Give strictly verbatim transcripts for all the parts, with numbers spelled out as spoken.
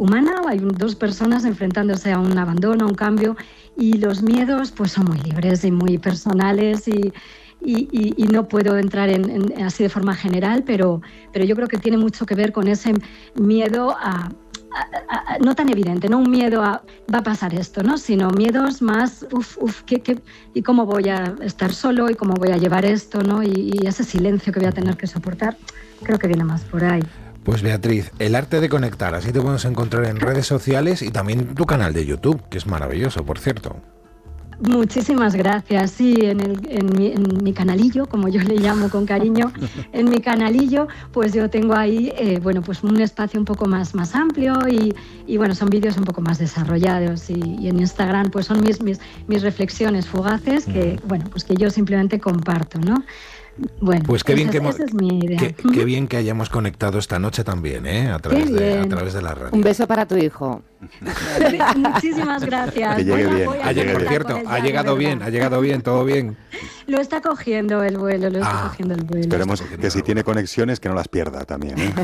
humana, hay dos personas enfrentándose a un abandono, a un cambio, y los miedos pues son muy libres y muy personales y, y, y, y no puedo entrar en, en, así de forma general, pero, pero yo creo que tiene mucho que ver con ese miedo a... A, a, no tan evidente, no un miedo a va a pasar esto, ¿no? Sino miedos más, uff, uff, ¿qué, qué, y cómo voy a estar solo y cómo voy a llevar esto, ¿no? Y, y ese silencio que voy a tener que soportar, creo que viene más por ahí. Pues Beatriz, el arte de conectar, así te podemos encontrar en redes sociales y también tu canal de YouTube, que es maravilloso, por cierto. Muchísimas gracias. Sí, en, el, en, mi, en mi canalillo, como yo le llamo con cariño, en mi canalillo, pues yo tengo ahí, eh, bueno, pues un espacio un poco más, más amplio y, y bueno, son vídeos un poco más desarrollados y, y en Instagram pues son mis, mis, mis reflexiones fugaces que, bueno, pues que yo simplemente comparto, ¿no? Bueno, pues qué bien, esa, que, esa es mi idea. Qué, qué bien que hayamos conectado esta noche también, ¿eh? A través, de, a través de la radio. Un beso para tu hijo. Muchísimas gracias. Que llegue bien. Ha llegado, por cierto, ha llegado bien, ha llegado bien, todo bien. Lo está cogiendo el vuelo, lo está ah, cogiendo el vuelo. Esperemos que si tiene conexiones que no las pierda también, ¿eh?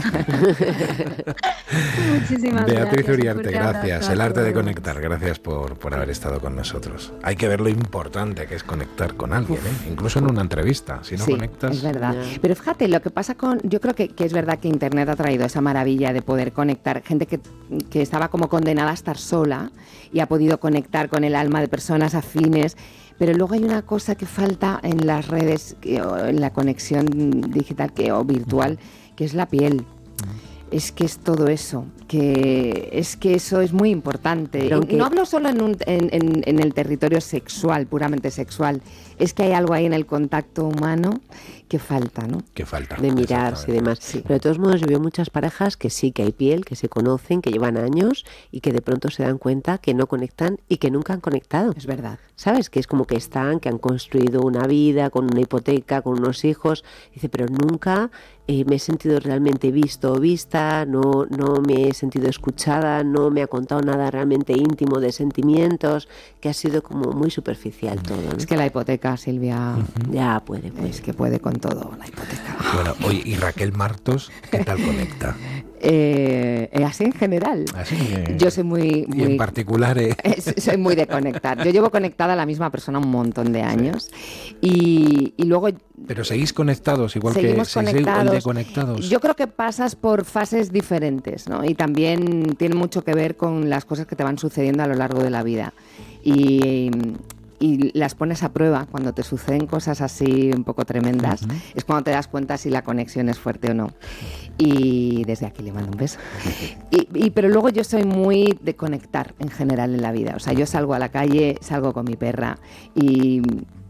Muchísimas Beatriz gracias. Uriarte, gracias. El arte de conectar, gracias por, por haber estado con nosotros. Hay que ver lo importante que es conectar con alguien, ¿eh? Incluso en una entrevista, si no sí, conectas... es verdad. Pero fíjate, lo que pasa con... Yo creo que, que es verdad que Internet ha traído esa maravilla de poder conectar. Gente que, que estaba como condenada a estar sola y ha podido conectar con el alma de personas afines. Pero luego hay una cosa que falta en las redes, que, o en la conexión digital que, o virtual, que es la piel. Es que es todo eso, que es que eso es muy importante. Aunque no hablo solo en, un, en, en, en el territorio sexual, puramente sexual, es que hay algo ahí en el contacto humano que falta, ¿no? Que falta. De mirarse y demás. Sí. Pero de todos modos yo veo muchas parejas que sí, que hay piel, que se conocen, que llevan años y que de pronto se dan cuenta que no conectan y que nunca han conectado. Es verdad. ¿Sabes? Que es como que están, que han construido una vida con una hipoteca, con unos hijos. Dice, pero nunca eh, me he sentido realmente visto o vista, no, no me he sentido escuchada, no me ha contado nada realmente íntimo de sentimientos, que ha sido como muy superficial todo, ¿no? Es que la hipoteca, Silvia, uh-huh. ya puede, puede. Es que puede con todo, la hipoteca. Bueno, oye, ¿y Raquel Martos qué tal conecta? Eh, así en general. Así, eh, yo soy muy, muy... Y en particular... Eh. Soy muy de conectar. Yo llevo conectada a la misma persona un montón de años. Sí. Y, y luego... Pero seguís conectados, igual seguimos que conectados. Igual de conectados. Yo creo que pasas por fases diferentes, ¿no? Y también tiene mucho que ver con las cosas que te van sucediendo a lo largo de la vida. Y... y las pones a prueba cuando te suceden cosas así un poco tremendas, uh-huh. es cuando te das cuenta si la conexión es fuerte o no. Y desde aquí le mando un beso. Y, y, pero luego yo soy muy de conectar en general en la vida. O sea, yo salgo a la calle, salgo con mi perra y...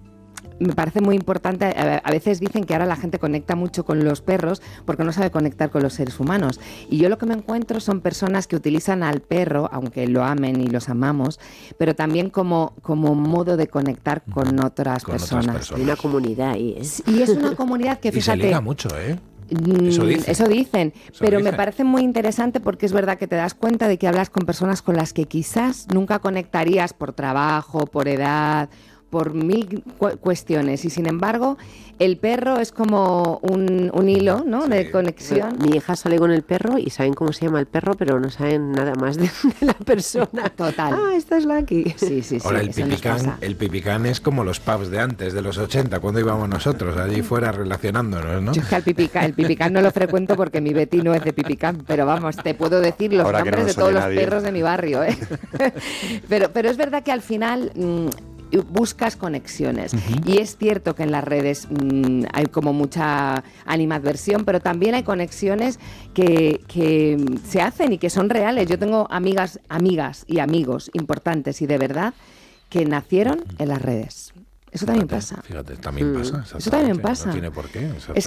me parece muy importante, a veces dicen que ahora la gente conecta mucho con los perros porque no sabe conectar con los seres humanos. Y yo lo que me encuentro son personas que utilizan al perro, aunque lo amen y los amamos, pero también como, como modo de conectar con otras, con personas. otras personas. Hay una comunidad ahí, ¿eh? Y es una comunidad que, fíjate... Y se liga mucho, ¿eh? Eso dicen. Eso dicen, Eso pero dicen. Me parece muy interesante porque es verdad que te das cuenta de que hablas con personas con las que quizás nunca conectarías por trabajo, por edad... por mil cu- cuestiones y sin embargo el perro es como un, un hilo, ¿no? Sí. De conexión. Mi hija sale con el perro y saben cómo se llama el perro, pero no saben nada más de, de la persona. Total. Ah, esta es Lucky. Sí, sí, sí. Ahora el eso nos pipicán, pasa. el pipicán es como los pubs de antes, de los ochenta, cuando íbamos nosotros, allí fuera relacionándonos, ¿no? Yo es que al pipicán, el pipicán no lo frecuento porque mi Betty no es de pipicán, pero vamos, te puedo decir los Ahora que no nombres nos de todos oye los nadie. perros de mi barrio, ¿eh? pero, pero es verdad que al final... Mmm, buscas conexiones. Uh-huh. Y es cierto que en las redes mmm, hay como mucha animadversión, pero también hay conexiones que, que se hacen y que son reales. Yo tengo amigas, amigas y amigos importantes y de verdad que nacieron en las redes. Eso también fíjate, pasa. Fíjate, también pasa. Eso también pasa. No tiene por qué. Es